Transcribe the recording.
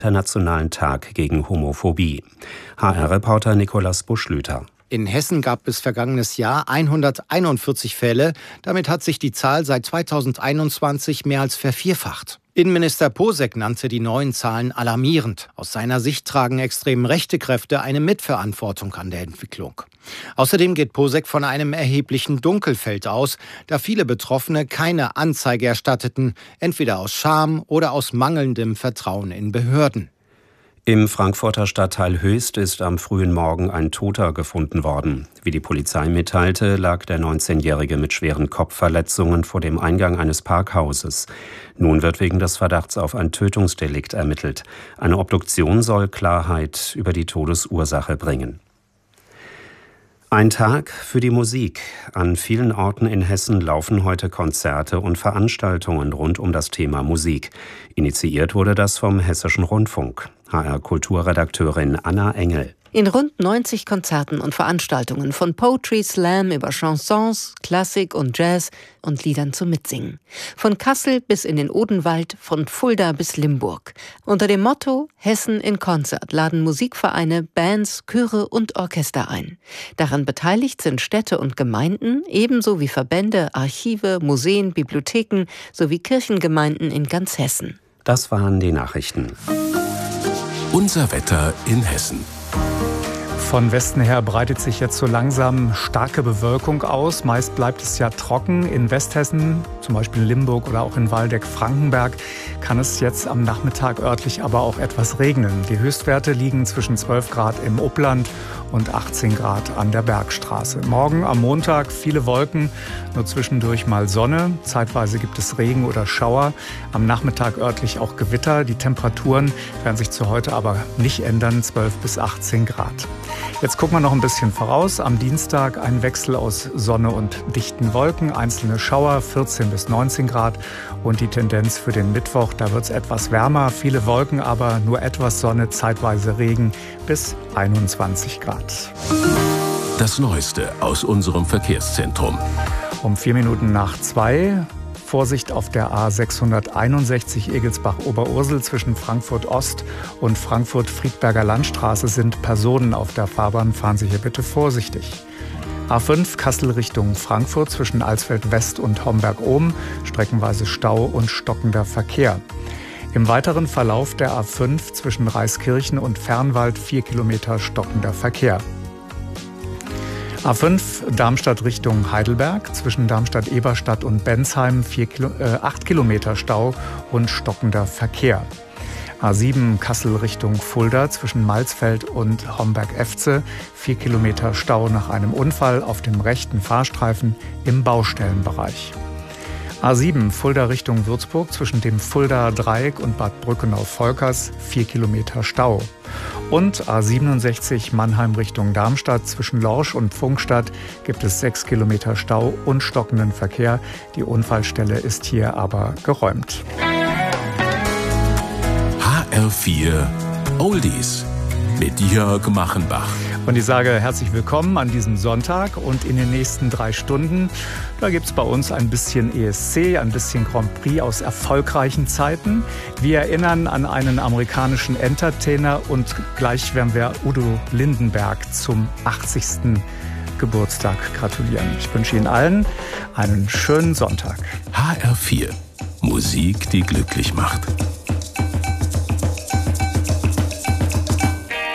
Internationalen Tag gegen Homophobie. HR-Reporter Nikolaus Buschlüter. In Hessen gab es vergangenes Jahr 141 Fälle. Damit hat sich die Zahl seit 2021 mehr als vervierfacht. Innenminister Posek nannte die neuen Zahlen alarmierend. Aus seiner Sicht tragen extrem rechte Kräfte eine Mitverantwortung an der Entwicklung. Außerdem geht Posek von einem erheblichen Dunkelfeld aus, da viele Betroffene keine Anzeige erstatteten, entweder aus Scham oder aus mangelndem Vertrauen in Behörden. Im Frankfurter Stadtteil Höchst ist am frühen Morgen ein Toter gefunden worden. Wie die Polizei mitteilte, lag der 19-Jährige mit schweren Kopfverletzungen vor dem Eingang eines Parkhauses. Nun wird wegen des Verdachts auf ein Tötungsdelikt ermittelt. Eine Obduktion soll Klarheit über die Todesursache bringen. Ein Tag für die Musik. An vielen Orten in Hessen laufen heute Konzerte und Veranstaltungen rund um das Thema Musik. Initiiert wurde das vom Hessischen Rundfunk. HR-Kulturredakteurin Anna Engel. In rund 90 Konzerten und Veranstaltungen von Poetry Slam über Chansons, Klassik und Jazz und Liedern zum Mitsingen. Von Kassel bis in den Odenwald, von Fulda bis Limburg. Unter dem Motto Hessen in Konzert laden Musikvereine, Bands, Chöre und Orchester ein. Daran beteiligt sind Städte und Gemeinden, ebenso wie Verbände, Archive, Museen, Bibliotheken sowie Kirchengemeinden in ganz Hessen. Das waren die Nachrichten. Unser Wetter in Hessen. Von Westen her breitet sich jetzt so langsam starke Bewölkung aus. Meist bleibt es ja trocken. In Westhessen, zum Beispiel in Limburg oder auch in Waldeck-Frankenberg, kann es jetzt am Nachmittag örtlich aber auch etwas regnen. Die Höchstwerte liegen zwischen 12 Grad im Upland und 18 Grad an der Bergstraße. Morgen am Montag viele Wolken, nur zwischendurch mal Sonne. Zeitweise gibt es Regen oder Schauer. Am Nachmittag örtlich auch Gewitter. Die Temperaturen werden sich zu heute aber nicht ändern, 12 bis 18 Grad. Jetzt gucken wir noch ein bisschen voraus. Am Dienstag ein Wechsel aus Sonne und dichten Wolken, einzelne Schauer, 14 bis 19 Grad. Und die Tendenz für den Mittwoch, da wird es etwas wärmer, viele Wolken, aber nur etwas Sonne, zeitweise Regen bis 21 Grad. Das Neueste aus unserem Verkehrszentrum. Um 4 Minuten nach 2. Vorsicht auf der A661 Egelsbach-Oberursel zwischen Frankfurt Ost und Frankfurt-Friedberger Landstraße sind Personen auf der Fahrbahn. Fahren Sie hier bitte vorsichtig. A5 Kassel Richtung Frankfurt zwischen Alsfeld West und Homberg-Ohm, streckenweise Stau und stockender Verkehr. Im weiteren Verlauf der A5 zwischen Reiskirchen und Fernwald 4 Kilometer stockender Verkehr. A5 Darmstadt Richtung Heidelberg, zwischen Darmstadt-Eberstadt und Bensheim 8 Kilometer Stau und stockender Verkehr. A7 Kassel Richtung Fulda, zwischen Malsfeld und Homberg-Efze 4 Kilometer Stau nach einem Unfall auf dem rechten Fahrstreifen im Baustellenbereich. A7 Fulda Richtung Würzburg, zwischen dem Fuldaer Dreieck und Bad Brückenau-Volkers 4 Kilometer Stau. Und A67 Mannheim Richtung Darmstadt, zwischen Lorsch und Pfungstadt gibt es 6 Kilometer Stau und stockenden Verkehr. Die Unfallstelle ist hier aber geräumt. HR4 Oldies mit Jörg Machenbach. Und ich sage herzlich willkommen an diesem Sonntag und in den nächsten 3 Stunden, da gibt es bei uns ein bisschen ESC, ein bisschen Grand Prix aus erfolgreichen Zeiten. Wir erinnern an einen amerikanischen Entertainer und gleich werden wir Udo Lindenberg zum 80. Geburtstag gratulieren. Ich wünsche Ihnen allen einen schönen Sonntag. HR4 Musik, die glücklich macht.